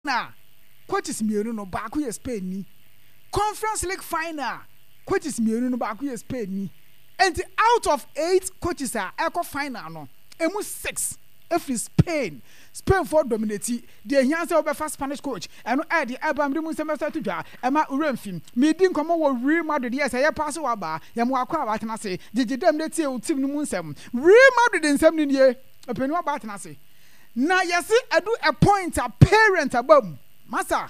na coaches mienu no baako yɛ Spain ni. Conference League final coaches mienu no baako yɛ Spain ni. And out of 8 coaches are echo final no. Emu 6 every Spain for dominate the here over first Spanish coach and add the Abraham Dimu semester to ja Emma Uremfim me din come over Real Madrid yes I pass over ba ya mo akwa ba tena say did them let team no mu nsem Real Madrid in 7 year openu ba tena say na yes I do a point a parent abam masa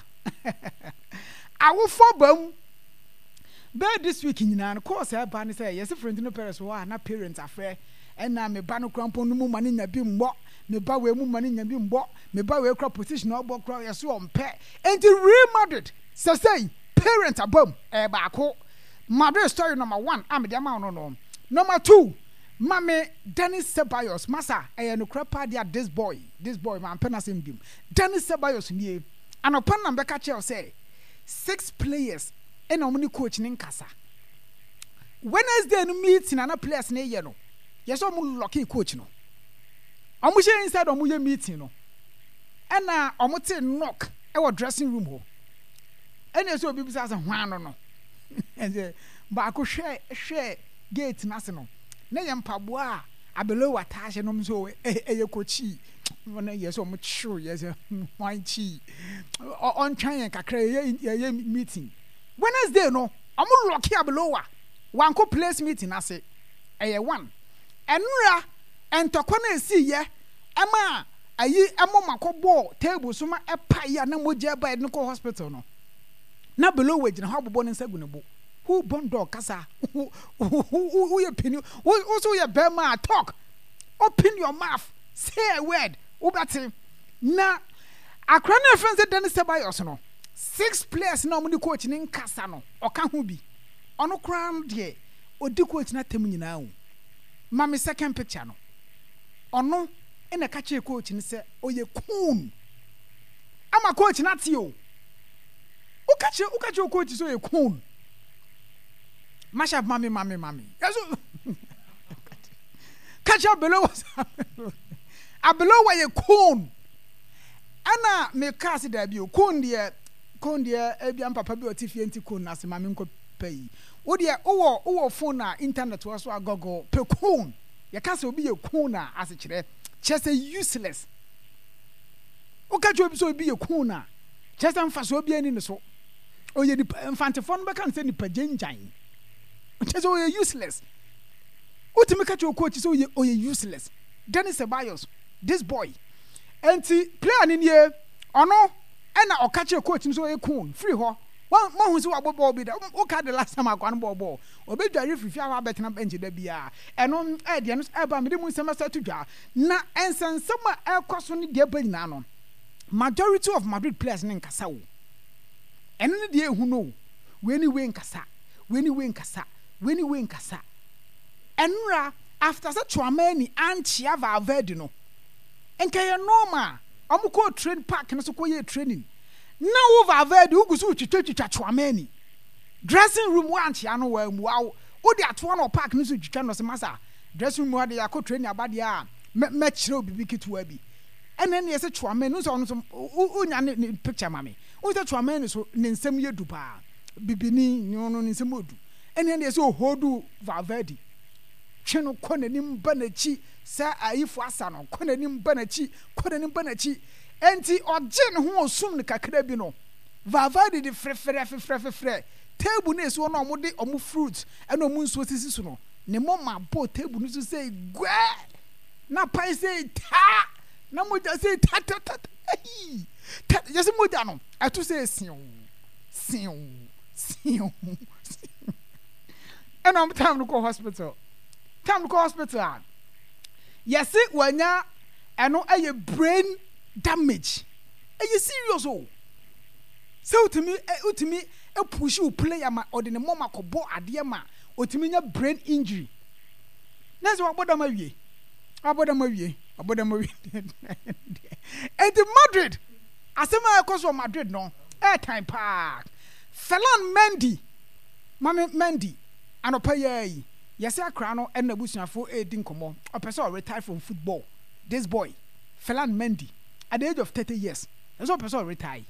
I will for bam but this week in of course I ban say yes friend no parents wa na parents affair and na me ba no krampo no mu mane nya bi mbo me ba we mu mane nya bi mbo me ba we kra position obo kra yeso ompe enti Real Madrid say parent abom ba ko Madrid story number 1 am de ma no number 2 mame Dennis Ceballos masa no kra pa dia this boy man penasem bim Dennis Ceballos nie anopan na be ka che say 6 players and omni coach nin kasa Wednesday no meeting na players na ye no yes omu lucky coach no omu she inside omu ye meeting no na omu te knock e wo dressing room ho ene so obi bisa say hwan no ene ba ko hwe gate na se no na ye mpabo a abelo watashe no so ye coachi na yes omu chiu yes hwan chi on try kakra ye meeting Wednesday no omu lucky abelo one ko place meeting na se one enura entokwa na esi ye ema ayi emo makobo table so ma epa ya na moje ba no ko hospital no na below wage na hobobo ne nsagu ne bo who bondo kasa who ye pinu who so ye be ma talk open your mouth say a word ubati na akra na friends Dennis Ceballos no 6 players na omni coach ni nkasa no oka ho bi ono kram de odi coach na tem nyina o mama second picture no ono ina ka che coach ni se oye cool ama coach na ti o ukache coach so ye cool masha mami yaso kacha below abelo wa ye cool ana me cast da bi o cool de ebian papa bi otifie nti cool na se mami nko pay wo de wo phone na internet was so agogo pe cool ya ka se obi ye cool na ase kire chese useless o ka jo bi so obi ye cool na chese mfa so obi ani ne so o ye infante phone be kan se ni pajenjan chese o ye useless utimi ka jo coach so o ye useless Dennis Ceballos this boy enti player ni nie ono ena o ka che coach so ye cool free ho one hu so abobo bi da o ka the last time akwan bobo obedware fifi awa betena bench da bia eno de no e ba me de mu semester to dwa na ensensem a ekoso ne de ba nyina no majority of Madrid players ne nkasa wo eno ne de ehu no we ni we nkasa enra after such Chouameni anchia Valverde no enka ye normal amuko train park no so ko ye training na Valverde ugusu twitwa Chouameni dressing room anchia no wa mu awo odi ato no park no so twitwa no se masa dressing room ade yakọ training abade a me kire obibi kitwa bi ene ne se Chouameni so no so unya ne picture mame o se Chouameni so ne nsem ye du pa bibini no ne nsem odu ene ne se ohodu Valverde tweno konanim banachi sa ayifu asa no konanim banachi enti oje ne ho osum ne kakra bi no Valverde de frefre table na eso no omode omu fruit ena omu nso sisi so no ne mama bo table no so say gwa na pai say ta na moja say ta yes moja no atu say siu ena am time no go hospital yes wanya eno aye brain damage aye serious o so utimi push you player ma odine mama ko bo ade ma otimi nya brain injury na so abodama wie and Madrid asema ekoso Madrid no airtime park Ferland Mendy anopa yayi yes akra no en nabusuafo edin komo opese o retire from football this boy Ferland Mendy at the age of 30 years ɛsɛ ɔpɛ sɛ ɔretire